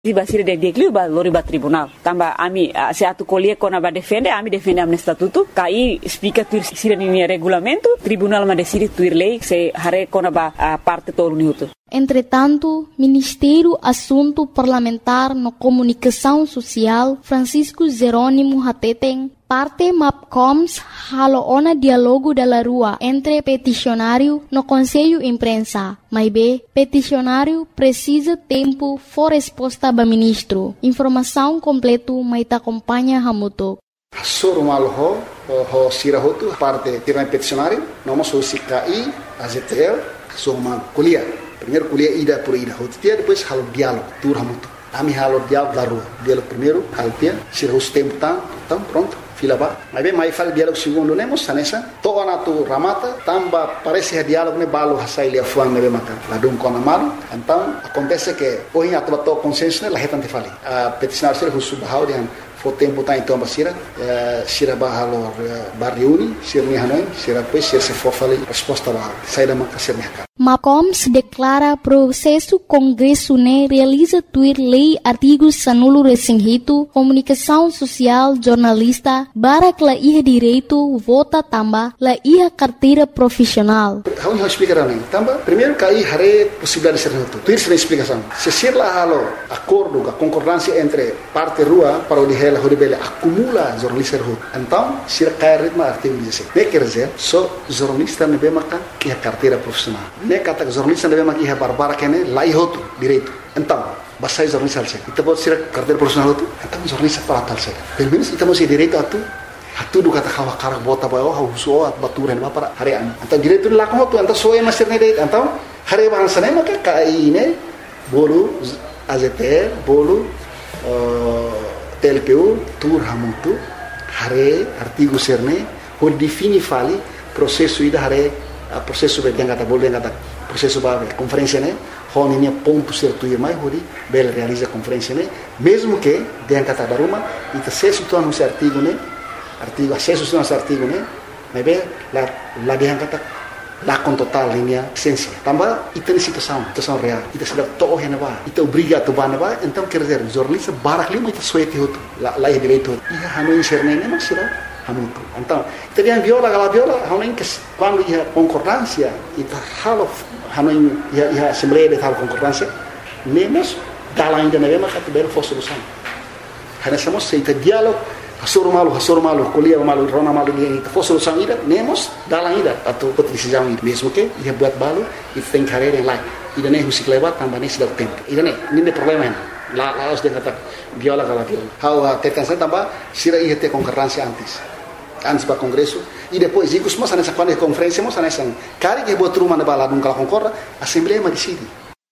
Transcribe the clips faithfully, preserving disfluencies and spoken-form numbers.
Tiba siri de degli ba lori ba tribunal. Tamba ami se atu colie kona ba defende, ami defende am statuto. Kai explica tuir siri ni regulamento, tribunal ma decide tuir lei se hare kona ba parte todo minuto. Entretanto, Ministério Assunto Parlamentar no Comunicação Social, Francisco Jerônimo Hateten, parte MAPCOMS halo ona diálogo da rua entre peticionário no Conselho Imprensa. Mas bem, peticionário precisa tempo for resposta ba ministro. Informação completo mas te acompanha Hamuto. Soro malo ho ho sira hotu parte tiran peticionário, nós somos C K I, A Z T L, somos kuliah. Primeiro kuliah ida por ida hotu dia depois halo diálogo tur Hamuto. Ami halo diálogo da rua. Diálogo primeiro, halo dia, sira os tempo tá, então pronto. Fila ba, mas bem, mas fala diálogo segundo nemos, sanessa. Toda na tu ramata, tamba parece que diálogo ne balo hasai lia fuan nebe maka. Ladum kona malu. Então acontece que hoje a tua tua consciência né, lá retante fali. A peticionário ser husu bahau dia for tempo tá então basira, sira bahalo barriuni, sira ni hanoi, sira depois sira se for fali resposta bahau. Sai da maka sira mereka. MAPCOMS declara processo Congresso ne realiza tuir lei artigos sanulo resinghito, comunicação social, jornalista, barak la iha direito, vota tamba, la iha carteira profissional. How you explicar não? Tamba, primeiro cai hare possibilidade de ser noto. Tuir sem explicação. Se ser lá halo acordo, a concordância entre parte rua para o de ela horibele acumula jornalista rua. Então, se cai ritmo artigo dezesseis. Ne quer dizer, só jornalista ne bem maka iha carteira profissional. Ne kata jornalista ne bem maka iha barbara kene lá ihoto direito. Então, basai jornalista alse. Kita buat sira carteira profissional tu. Então jornalista para tal se. Pelo menos kita masih direito atu. Atu do kata kawa karak bota bawa hauso at baturan ba para harian. Então direito lá com tu, então só é masir ne direito. Então hari bahasa ne maka kai ne bolu A Z T L, bolu T L P U, tur hamutu, hari artigo serne, ho defini fali processo ida hari processo be yang kata bolu yang kata processo ba conferência ne. Hon ini ponto certo e mais hori bel realiza conferência né mesmo que dentro kata daruma ita acesso tu no artigo né artigo acesso tu no artigo né mas bem la la dentro kata la com total linha essência tambah ita situação situação real ita sudah toh hena ba ita obriga tu bana ba então quer dizer jornalista barak lima ita suete hotu la la direito ia hanu inserne né mas será hamutu então ita dia viola gala viola hanu que quando ia concordância ita halo hanu ia ia assembleia de tal concordância nemos dala ainda na mesma categoria for solução hana somos seita diálogo hasoro malu hasoro malu kuliah malu rona malu dia ita for solução ida nemos dala ainda atau pot decisão ida mesmo que ia buat balu ita tem carreira em lá ida nem musik lewat tambah nem sudah tempo ida nem ini problema lá lá os dia kata viola gala viola how tekan saya tambah sira ia ter concordância antes antes para congresso e depois ikut semua sana quando conferência mo sana san cari que botar uma na bala nunca concorda assembleia mas decide.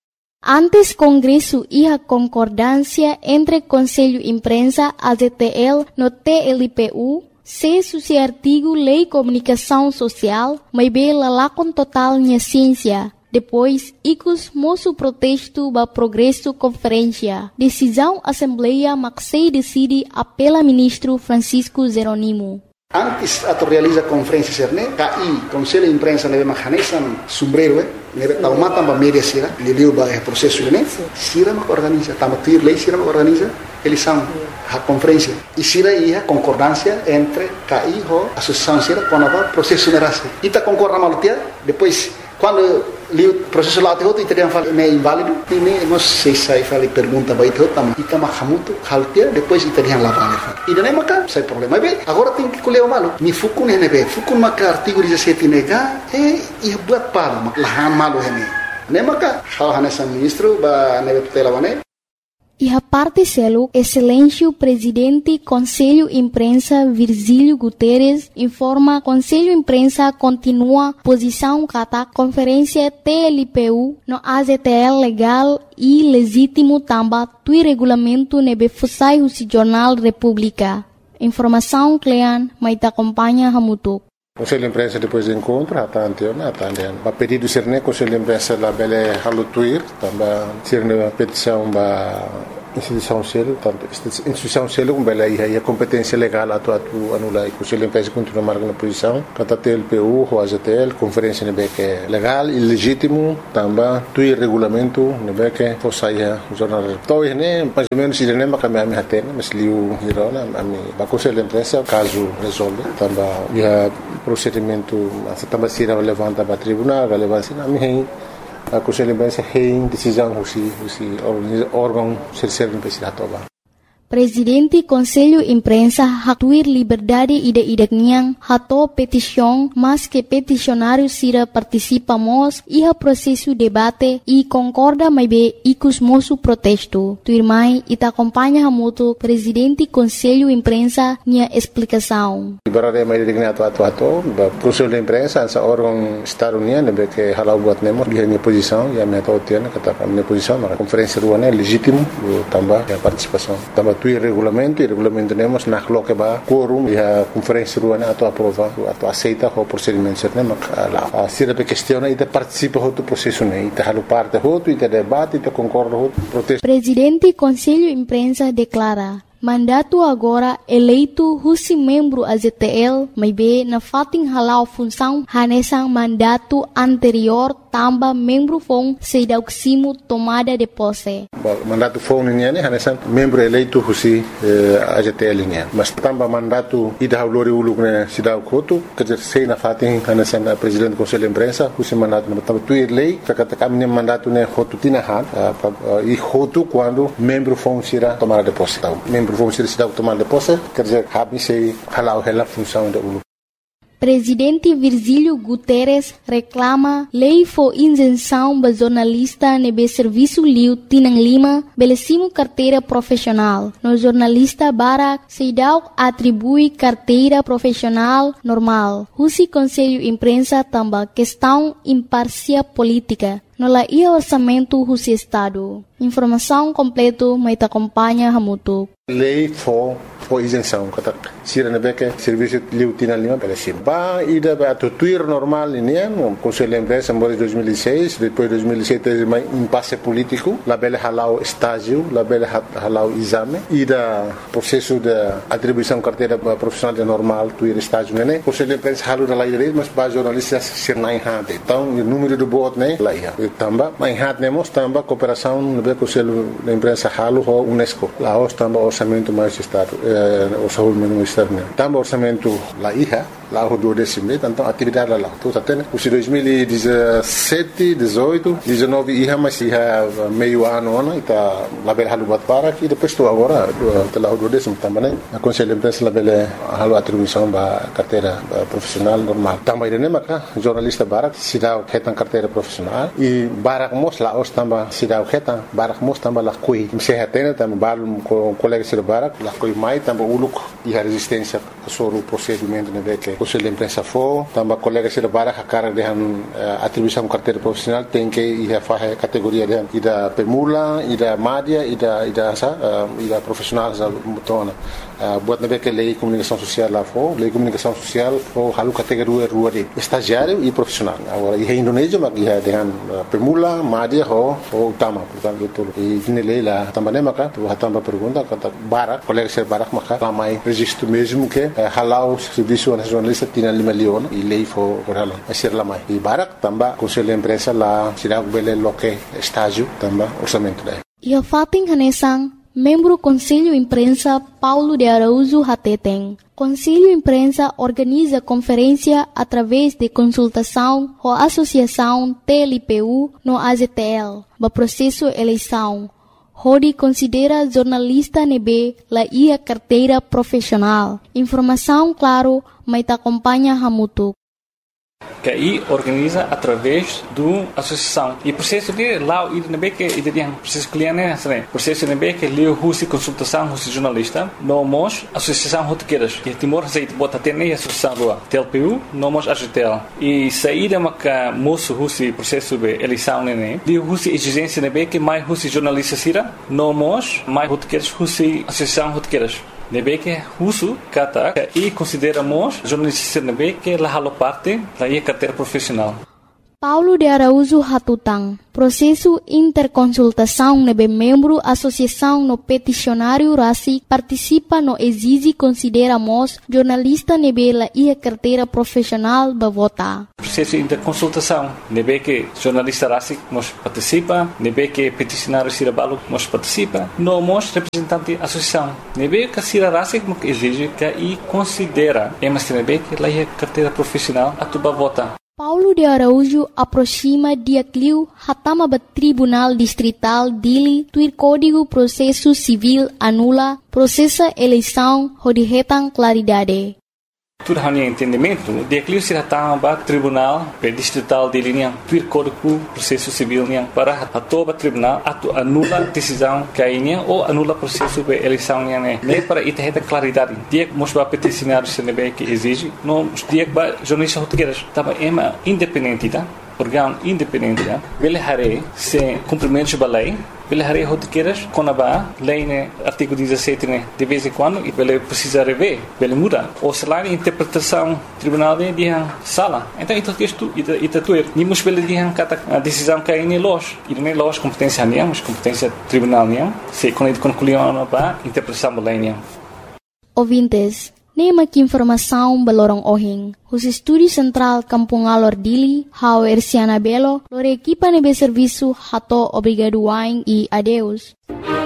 Antes Congresso ia concordância entre Conselho Imprensa A Z T L no T L P U se suci artigo Lei Comunicação Social mas bela lá com total minha ciência. Depois, icus moço protesto ba progresso conferência. Decisão Assembleia Maxei decide apela ministro Francisco Jerônimo. Antes atau realiza conferência serne, K I, Conselho de Imprensa nebe mahanesan sombrero, nebe tauma tamba media sira, liliu ba é processo né, sira mak organiza, tamba tuir lei sira mak organiza, eles são a conferência. E sira ia concordância entre K I ho associação sira com a processo nerasa. Ita concorda malutia, depois quando liu processo lá teu itu dia fala me inválido ini nós sei sai fala pergunta baik teu tam ita mahamutu haltia depois ita dia lá vale e daí maka sai problema bem agora tem que colher o malo ni fukun ne be fukun maka artigo dezessete nega e ia buat pala mak lahan malo hene ne maka hal hanesa ministro ba ne tutela bane. E a parte selo, Excelêncio Presidente Conselho Imprensa Virgílio Guterres informa Conselho Imprensa continua posição kata Conferência T L P U no A Z T L legal e legítimo tamba tui regulamento nebe fusai o Jornal República. Informação Clean, mas te acompanha Hamutuk. Conselho de Imprensa depois do encontro, até anteontem, até anteontem. A pedido do Serne, Conselho de Imprensa lá bele halutuir, também Serne petição ba instituição selo, tanto instituição selo como bela aí a competência legal atu atu anula e conselho empresa continua marcando posição, kata T L P U ou A Z T L, conferência nebe que é legal, ilegítimo, também tu regulamento nebe que fosse aí jornal. Então, né, mais ou menos ele nem macam ami haten, mas liu hirona ami ba conselho empresa caso resolve, também ia procedimento, também se levanta para tribunal, relevância ami a conselho empresa tem decisão husi husi órgão terceiro empresa toba. Presidente Conselho Imprensa hatuir liberdade ide-idek niang hato petition mas que peticionário sira participamos iha processo debate e concorda mai be ikus mosu protesto. Tuirmai ita acompanha hamuto Presidente Conselho Imprensa nia explicação. Liberdade mai idek nia atu atu Conselho Imprensa essa órgão Estado nia nebe que halau buat nemo dia minha posição e a minha totiana kata minha posição na conferência ruana legítimo tambah a participação tambah tu regulamento e regulamento temos na coloca ba quórum e a conferência ruana atau aprova atau aceita o procedimento certo mak lá se a questão e participa do processo né e halu parte hotu e debate e concorda hotu protesto. Presidente Conselho Imprensa declara mandato agora eleito husi membro A Z T L mai be na fating halau função hanesang mandato anterior tamba membro fong sedauksimo tomada de posse. Mandato fong niya ni hanesang membro eleito husi A Z T L niya. Mas tamba mandato ida haulori uluk na sidaw koto kajer sei na fating hanesang presidente conselho imprensa husi mandato na tamba tuir lei kakata kami mandato ne hotu tinahan e hotu quando membro fong sira tomada de posse. Vamos ser cidade tomar de posse, quer dizer, cabe se halau ela função da U L U. Presidente Virgílio Guterres reclama lei for isenção ba jornalista nebe serviço liu Tinang Lima belecimo carteira profissional. No jornalista Barak Seidau atribui carteira profissional normal. Husi Conselho Imprensa tamba questão imparcial política. No la ia orçamento husi Estado. Informação completo mai ta acompanha hamutu. Lei for for isenção kata sira nebe que serviço liu Tinang Lima belecimo. Ba ida ba tuir normal ini no Conselho Imprensa em dois mil e seis, depois dois mil e sete mais impasse político, la bele halau estágio, la bele halau exame, ida processo de atribuição carteira profissional de normal tuir estágio né. Conselho Imprensa halu na lei mas ba jornalistas ser na hade. Então o número de voto né lá ia. Tamba mai hat nemos tamba cooperação no Conselho da Imprensa halu ho UNESCO. Lá os tamba orçamento mais estado, eh, orçamento externo. Tamba orçamento lá ia. Lá o do décimo, então atividade lá. Tudo até né. Os dois mil e dezessete, dezoito, dezenove ia mas ia meio ano ano está lá bele halu bat para e depois tu agora do lá o do décimo também né. A Conselho de Imprensa lá bele halu atribuição ba carteira profissional normal. Também né maka jornalista Barak sidau ketan carteira profissional e Barak mos lá os tamba sidau ketan Barak mos tamba lá coi. Se hatena tamba balum com colega sir Barak lá coi mai tamba uluk e a resistência sobre o procedimento né que Conselho de Imprensa for, também colegas de Barak a cara de atribuição carteira profissional tem que ir a fazer categoria de ida permula, ida média, ida ida asa, ida profissional asa mutona. Buat nabe que lei comunicação social lá for, lei comunicação social for halu categoria rua de estagiário e profissional. Agora e Indonésia mas ia dengan permula, média ho ho utama, portanto tudo. E ini lei lá também maka, tu também pergunta kata Barak, colegas de Barak maka ramai registro mesmo que halau serviço nacional Tinang Lima Leon e lei for halau. Asir lamai. E Barak tambah Conselho de Imprensa lá sira bele loke estágio tambah orçamento daí. Ia fating hanesang membro Conselho Imprensa Paulo de Araújo Hateteng. Conselho Imprensa organiza conferência através de consultação ou associação T L P U no A Z T L, ba processo eleição. Hodi considera jornalista nebe la ia carteira profissional. Informação claro, mas te acompanha hamutu. Que aí organiza através do associação e processo de lá o nebe que ele tem processo cliente né processo nebe que leu husi consultação husi jornalista no mos associação rotequeiras que Timor aceita bota ter nem associação rua T L P U no mos A Z T L e saída maca moço husi processo de eleição né de husi exigência nebe que mais husi jornalista sira no mos mais rotequeiras husi associação rotequeiras nebe que husu kata e consideramos jornalista nebe que la halo parte la ia carteira profissional. Paulo de Araújo Hatutang, processo interconsultação nebe membro associação no peticionário RACIC participa no exige consideramos jornalista nebe la ia carteira profissional ba votar. Processo de interconsultação, nebe que jornalista RACIC nos participa, nebe que peticionário Cirabalo nos participa, no mos representante da associação, nebe que Cira RACIC nos exige que e considera, emas nebe que la ia carteira profissional a tuba votar. Paulo de Araújo aproxima dia cliu hatama ba Tribunal Distrital Dili tuir Código Processo Civil anula processa eleição hodihetang claridade. Tudo hanya entendimento, dia cliu se hatama ba Tribunal Distrital Dili niang tuir Código Processo Civil niang para hatoba Tribunal atu anula decisão kainya ou anula processo de eleição niang ne. Ne para itaheta claridade. Dia mos ba peticionário se nebe que exige, no dia ba jornalista hotqueiras taba ema independente tá? Órgão independente tá? Vele hare se cumprimentos ba lei. Ele haré hotqueiras com a lei né artigo dezessete né de vez em quando e ele precisa rever, ele muda. Ou se lá a interpretação tribunal de dia sala. Então isso texto ita ita tuer. Nimos ele dia kata a decisão que é los. E não é los competência nem, mas competência tribunal nem. Se quando ele concluiu a interpretação da lei nem. Ouvintes, nema que informação balorong ohing. Os estúdios central Kampung Alor Dili, Hau Ersiana Belo, lore equipa nebe serviço hato obrigado waing e adeus.